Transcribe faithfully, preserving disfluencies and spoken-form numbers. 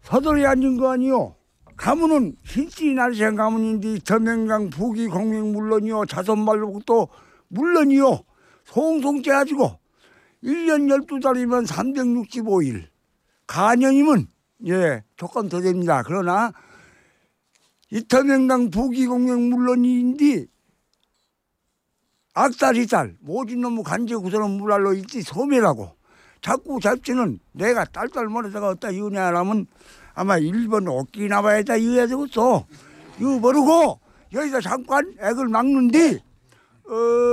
서둘이 앉은 거 아니요. 가문은 신씨 날생 가문인데 전맹강 부기 공명 물론이요. 자손말로도 물론이요. 송송째 가지고 일 년 열두 달이면 삼백육십오 일. 가년이면 예 조금 더 됩니다. 그러나 이터명당 부기 공명 물론인데 악달이달 모진 놈의 간제 구설은 물알로 있지 소멸하고 자꾸 잡지는 내가 딸딸 멀어다가 어디다 이으냐라면 아마 일 번 오키나와에다 이어야 되겠어. 이거 모르고 여기다 잠깐 액을 막는디 어